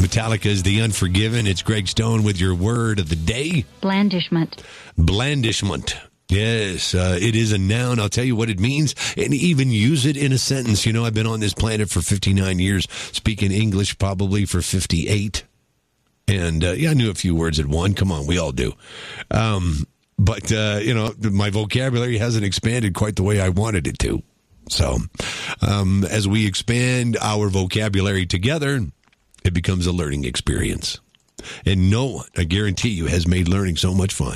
Metallica's The Unforgiven. It's Greg Stone with your word of the day. Blandishment. Blandishment. Yes, it is a noun. I'll tell you what it means and even use it in a sentence. You know, I've been on this planet for 59 years, speaking English probably for 58. And, I knew a few words at one. Come on, we all do. But my vocabulary hasn't expanded quite the way I wanted it to. So, as we expand our vocabulary together, it becomes a learning experience. And no one, I guarantee you, has made learning so much fun.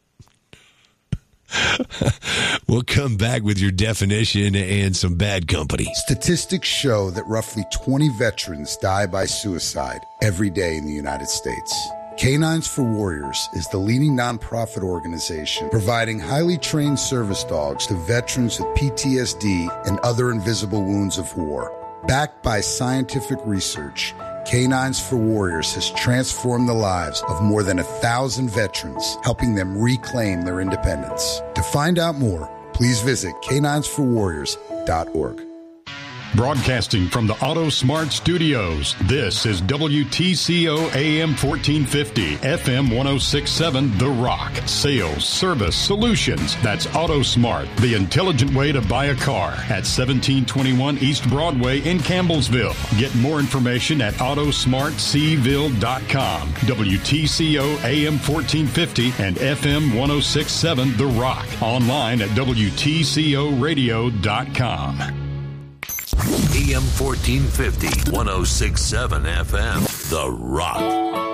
We'll come back with your definition and some bad company. Statistics show that roughly 20 veterans die by suicide every day in the United States. Canines for Warriors is the leading nonprofit organization providing highly trained service dogs to veterans with PTSD and other invisible wounds of war. Backed by scientific research, Canines for Warriors has transformed the lives of more than 1,000 veterans, helping them reclaim their independence. To find out more, please visit caninesforwarriors.org. Broadcasting from the Auto Smart Studios, this is WTCO AM 1450, FM 1067, The Rock. Sales, service, solutions. That's Auto Smart, the intelligent way to buy a car at 1721 East Broadway in Campbellsville. Get more information at autosmartseville.com. WTCO AM 1450 and FM 1067, The Rock. Online at WTCOradio.com. AM 1450, 1067 FM, The Rock.